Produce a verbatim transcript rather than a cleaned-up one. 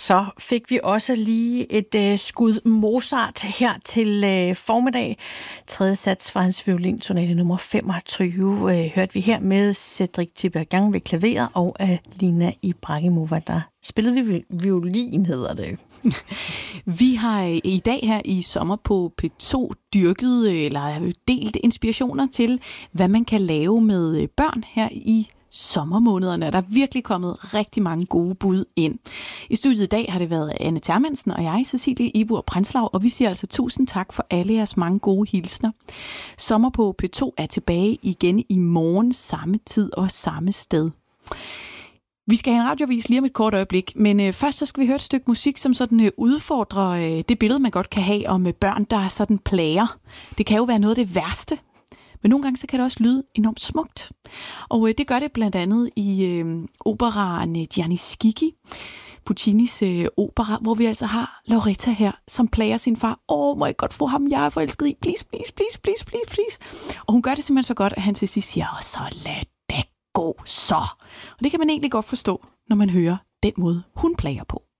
så fik vi også lige et øh, skud Mozart her til øh, formiddag. Tredje sats fra hans violinsonate nummer femogtyve øh, hørte vi her med Cedric Tiberghien ved klaveret og Alina Ibrahimova, der spillede vi violin, hedder det. Vi har i dag her i sommer på P to dyrket eller delt inspirationer til, hvad man kan lave med børn her i sommermånederne. Der er virkelig kommet rigtig mange gode bud ind. I studiet i dag har det været Anne Termansen og jeg, Cecilie Ibur Prinslav, og vi siger altså tusind tak for alle jeres mange gode hilsner. Sommer på P to er tilbage igen i morgen, samme tid og samme sted. Vi skal have en radiovis lige om et kort øjeblik, men øh, først så skal vi høre et stykke musik, som sådan øh, udfordrer øh, det billede, man godt kan have om øh, børn, der er sådan plager. Det kan jo være noget af det værste, men nogle gange så kan det også lyde enormt smukt. Og øh, det gør det blandt andet i øh, operaen øh, Gianni Schicchi, Puccinis øh, opera, hvor vi altså har Lauretta her, som plager sin far. Åh, oh, må jeg godt få ham, jeg er forelsket i. Please, please, please, please, please, please. Og hun gør det simpelthen så godt, at han til sidst siger, så lad det gå så. Og det kan man egentlig godt forstå, når man hører den måde, hun plager på.